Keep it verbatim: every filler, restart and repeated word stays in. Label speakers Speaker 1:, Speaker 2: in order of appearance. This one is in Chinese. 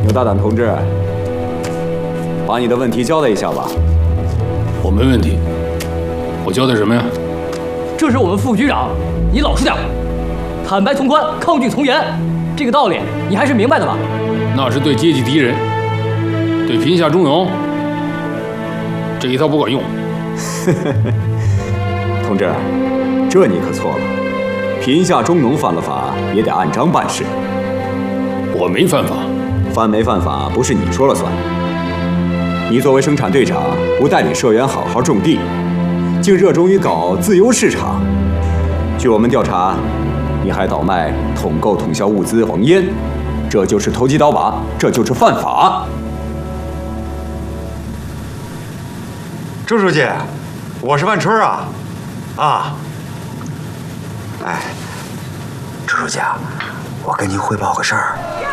Speaker 1: 刘大胆同志，把你的问题交代一下吧。
Speaker 2: 我没问题，我交代什么呀？
Speaker 3: 这是我们副局长，你老实点，坦白从宽，抗拒从严，这个道理你还是明白的吧？
Speaker 2: 那是对阶级敌人，对贫下中农，这一套不管用。
Speaker 1: 同志，这你可错了，贫下中农犯了法也得按章办事。
Speaker 2: 我没犯法，
Speaker 1: 犯没犯法不是你说了算。你作为生产队长，不带领社员好好种地，竟热衷于搞自由市场。据我们调查，你还倒卖、统购、统销物资黄烟，这就是投机倒把，这就是犯法。
Speaker 4: 周书记，我是万春啊，啊，哎，周书记啊，我跟您汇报个事儿。